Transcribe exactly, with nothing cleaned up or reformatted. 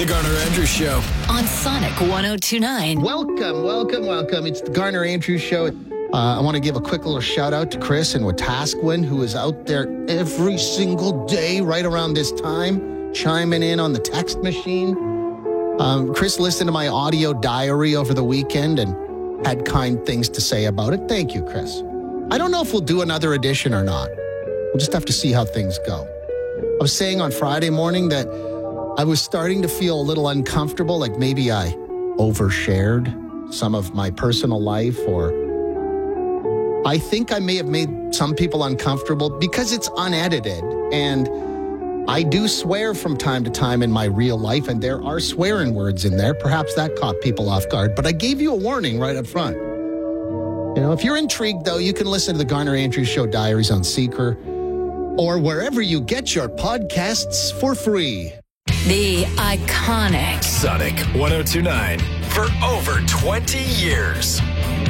The Garner Andrews Show on Sonic one oh two point nine. Welcome, welcome, welcome. It's the Garner Andrews Show. Uh, I want to give a quick little shout out to Chris in Wetaskiwin, who is out there every single day right around this time, chiming in on the text machine. Um, Chris listened to my audio diary over the weekend and had kind things to say about it. Thank you, Chris. I don't know if we'll do another edition or not. We'll just have to see how things go. I was saying on Friday morning that I was starting to feel a little uncomfortable, like maybe I overshared some of my personal life, or I think I may have made some people uncomfortable because it's unedited, and I do swear from time to time in my real life, and there are swearing words in there. Perhaps that caught people off guard, but I gave you a warning right up front. You know, if you're intrigued, though, you can listen to the Garner Andrews Show Diaries on Seeker or wherever you get your podcasts for free. The iconic Sonic one oh two point nine for over twenty years.